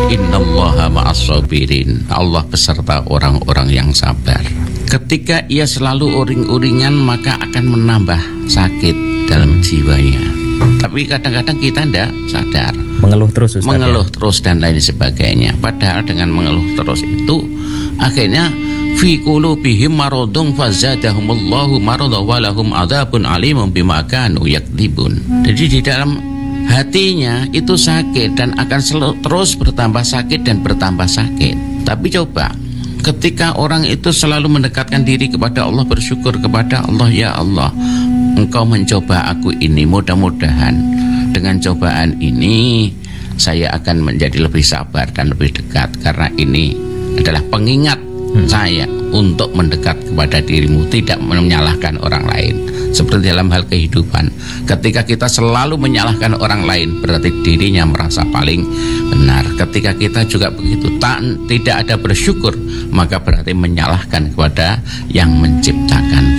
Innallaha ma'as-sabirin. Allah beserta orang-orang yang sabar. Ketika ia selalu uring-uringan, maka akan menambah sakit dalam jiwanya. Tapi kadang-kadang kita tidak sadar, mengeluh terus, Ustaz, mengeluh terus dan lain sebagainya. Padahal dengan mengeluh terus itu akhirnya fi qulubihim maradun fazadahumullahu marada wa lahum adzabun alimun bima kanu yakdzibun. Jadi di dalam hatinya itu sakit dan akan terus bertambah sakit dan bertambah sakit. Tapi coba ketika orang itu selalu mendekatkan diri kepada Allah, bersyukur kepada Allah, ya Allah, Engkau mencoba aku ini, mudah-mudahan dengan cobaan ini saya akan menjadi lebih sabar dan lebih dekat, karena ini adalah pengingat saya untuk mendekat kepada dirimu, tidak menyalahkan orang lain. Seperti dalam hal kehidupan, ketika kita selalu menyalahkan orang lain, berarti dirinya merasa paling benar. Ketika kita juga begitu, tidak ada bersyukur, maka berarti menyalahkan kepada yang menciptakan.